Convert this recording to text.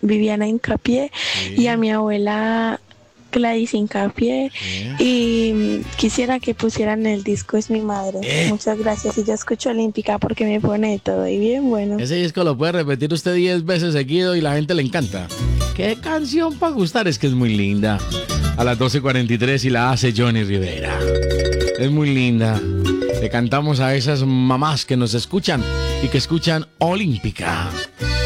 Viviana Hincapié y a Sí, mi abuela Gladys Hincapié. sí. Y quisiera que pusieran el disco Es mi madre. Eh, Muchas gracias. Y yo escucho Olímpica porque me pone de todo y bien bueno. Ese disco lo puede repetir usted 10 veces seguido y la gente le encanta. ¿Qué canción para gustar? Es que es muy linda. A las 12:43 y la hace Johnny Rivera. Es muy linda. Le cantamos a esas mamás que nos escuchan y que escuchan Olímpica.